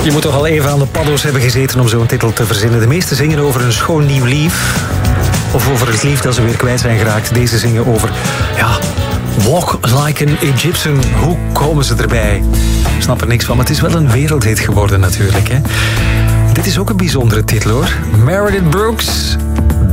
Je moet toch al even aan de paddo's hebben gezeten om zo'n titel te verzinnen. De meesten zingen over een schoon nieuw lief. Of over het lief dat ze weer kwijt zijn geraakt. Deze zingen over, Walk Like an Egyptian. Hoe komen ze erbij? Ik snap er niks van, maar het is wel een wereldhit geworden natuurlijk. Hè? Dit is ook een bijzondere titel hoor. Meredith Brooks